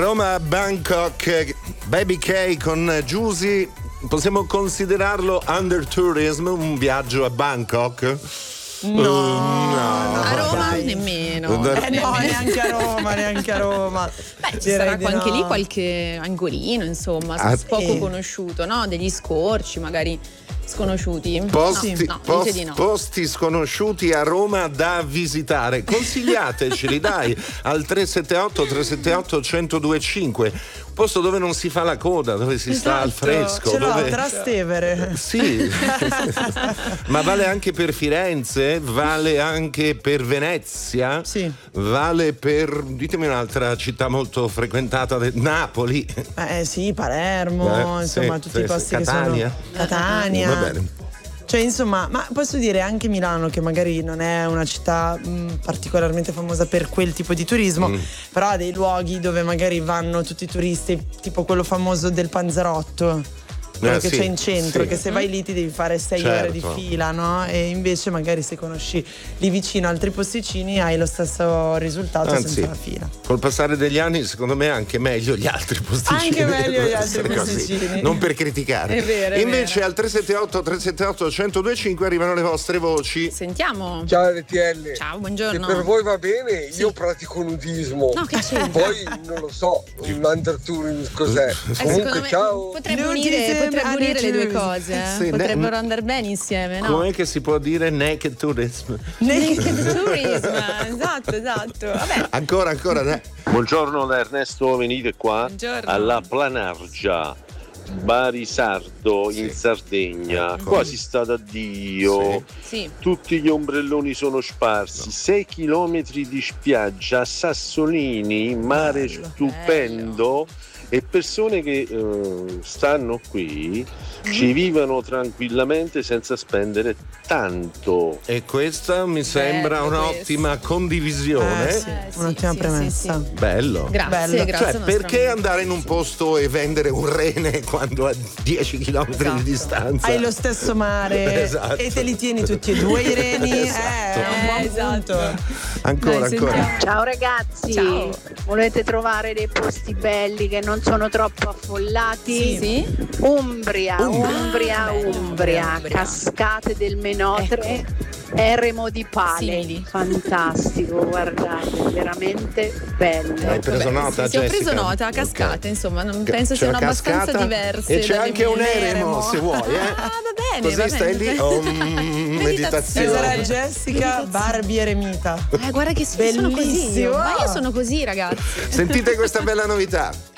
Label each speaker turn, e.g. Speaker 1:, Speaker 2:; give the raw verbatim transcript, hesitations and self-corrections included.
Speaker 1: Roma Bangkok, Baby K con Giusy, possiamo considerarlo under tourism, un viaggio a Bangkok?
Speaker 2: No,
Speaker 1: uh, no.
Speaker 2: a Roma
Speaker 3: Dai.
Speaker 2: nemmeno.
Speaker 3: Eh no, neanche a Roma, neanche a Roma.
Speaker 2: Beh, ci
Speaker 3: Direi
Speaker 2: sarà
Speaker 3: di
Speaker 2: anche
Speaker 3: no.
Speaker 2: lì qualche angolino, insomma,
Speaker 1: Ah,
Speaker 2: poco
Speaker 3: sì.
Speaker 2: conosciuto, no? Degli scorci, magari sconosciuti.
Speaker 1: Posti,
Speaker 2: no, no,
Speaker 1: post-
Speaker 2: dice di no.
Speaker 1: posti sconosciuti a Roma da visitare, consigliateceli dai al tre sette otto tre sette otto uno zero due cinque, un posto dove non si fa la coda, dove si sta al fresco,
Speaker 3: Ce l'ho
Speaker 1: dove...
Speaker 3: a Trastevere.
Speaker 1: Sì, ma vale anche per Firenze, vale anche per Venezia,
Speaker 3: Sì.
Speaker 1: vale per, ditemi un'altra città molto frequentata, de- Napoli.
Speaker 3: Eh sì, Palermo,
Speaker 1: Eh,
Speaker 3: insomma,
Speaker 1: sì,
Speaker 3: tutti
Speaker 1: sì,
Speaker 3: i posti
Speaker 1: sì.
Speaker 3: che
Speaker 1: Catania.
Speaker 3: sono Catania.
Speaker 1: Va bene.
Speaker 3: Cioè, insomma, ma posso dire anche Milano, che magari non è una città mh, particolarmente famosa per quel tipo di turismo,
Speaker 1: Mm.
Speaker 3: però ha dei luoghi dove magari vanno tutti i turisti, tipo quello famoso del Panzerotto. Quello
Speaker 1: Eh,
Speaker 3: che
Speaker 1: sì,
Speaker 3: c'è in centro,
Speaker 1: sì.
Speaker 3: che se vai lì ti devi fare sei
Speaker 1: Certo.
Speaker 3: ore di fila, no? E invece magari se conosci lì vicino altri posticini hai lo stesso risultato
Speaker 1: Anzi,
Speaker 3: senza la fila.
Speaker 1: col passare degli anni, secondo me, anche meglio gli altri posticini.
Speaker 3: Anche meglio gli
Speaker 1: Deve
Speaker 3: altri
Speaker 1: essere così.
Speaker 3: posticini.
Speaker 1: Non per criticare.
Speaker 2: È vero, è
Speaker 1: Invece
Speaker 2: vero.
Speaker 1: al tre sette otto tre sette otto uno zero due cinque arrivano le vostre voci.
Speaker 2: Sentiamo.
Speaker 4: Ciao R T L.
Speaker 2: Ciao,
Speaker 4: Se
Speaker 2: buongiorno.
Speaker 4: per voi va bene, io pratico nudismo.
Speaker 2: No, che c'entra?
Speaker 4: Poi non lo so, un undertouring cos'è.
Speaker 2: Eh, secondo
Speaker 4: Comunque
Speaker 2: me
Speaker 4: ciao.
Speaker 2: potrebbe
Speaker 3: Nudism
Speaker 2: unire, potrebbe
Speaker 3: and
Speaker 2: unire le due
Speaker 3: tourism.
Speaker 2: cose, eh?
Speaker 1: Sì, ne-
Speaker 2: potrebbero andare bene insieme, no?
Speaker 1: Com'è che si può dire naked tourism?
Speaker 2: Naked tourism, esatto, esatto. Vabbè,
Speaker 1: Ancora, ancora, ne-
Speaker 5: Buongiorno da Ernesto, venite qua
Speaker 2: Buongiorno.
Speaker 5: alla Planargia, Bari Sardo in Sardegna. Qua si sta da Dio.
Speaker 2: sì.
Speaker 5: Tutti gli ombrelloni sono sparsi, sei chilometri di spiaggia, Sassolini, mare stupendo e persone che eh, stanno qui ci vivono tranquillamente senza spendere tanto.
Speaker 1: E questa mi sembra
Speaker 2: Bello
Speaker 1: un'ottima condivisione.
Speaker 3: Eh, sì,
Speaker 2: Eh, sì,
Speaker 3: un'ottima
Speaker 2: sì,
Speaker 3: premessa.
Speaker 2: sì, sì.
Speaker 1: Bello.
Speaker 2: Grazie,
Speaker 3: Bello.
Speaker 2: grazie.
Speaker 1: Cioè,
Speaker 2: nostro
Speaker 1: perché
Speaker 2: amico.
Speaker 1: andare in un posto e vendere un rene quando a dieci chilometri
Speaker 2: Esatto.
Speaker 1: di distanza?
Speaker 3: Hai lo stesso mare
Speaker 1: Esatto.
Speaker 3: e te li tieni tutti e due i reni.
Speaker 1: Esatto.
Speaker 3: Eh, è un buon
Speaker 2: Eh, esatto.
Speaker 3: punto.
Speaker 1: Ancora,
Speaker 2: Dai,
Speaker 1: ancora.
Speaker 2: sentiamo.
Speaker 6: Ciao ragazzi,
Speaker 2: Ciao.
Speaker 6: volete trovare dei posti belli che non sono troppo affollati?
Speaker 2: Sì?
Speaker 6: Umbria,
Speaker 1: Umbria.
Speaker 6: Umbria,
Speaker 2: Ah, bello,
Speaker 6: Umbria,
Speaker 2: Umbria.
Speaker 6: Cascate del Menotre, Eremo di Pale,
Speaker 2: Simili.
Speaker 6: fantastico, guardate, veramente bello.
Speaker 1: Hai preso
Speaker 2: Vabbè,
Speaker 1: nota,
Speaker 2: sì, sì, ho
Speaker 1: Jessica?
Speaker 2: preso nota, a cascate,
Speaker 1: Ok.
Speaker 2: insomma, non
Speaker 1: Ca-
Speaker 2: penso
Speaker 1: c'è
Speaker 2: siano
Speaker 1: una
Speaker 2: abbastanza
Speaker 1: cascata
Speaker 2: diverse.
Speaker 1: e c'è
Speaker 2: dalle
Speaker 1: anche
Speaker 2: mie.
Speaker 1: un eremo,
Speaker 3: Eremo.
Speaker 1: se vuoi, eh.
Speaker 2: Ah, va bene,
Speaker 1: Così
Speaker 2: va
Speaker 1: stai
Speaker 2: bene.
Speaker 1: lì, oh, mm,
Speaker 3: Ci
Speaker 1: meditazione.
Speaker 3: sarà Jessica Barbie Eremita.
Speaker 2: Eh, guarda che sono così.
Speaker 3: Bellissimo.
Speaker 2: io. Ma io sono così, ragazzi.
Speaker 1: Sentite questa bella novità.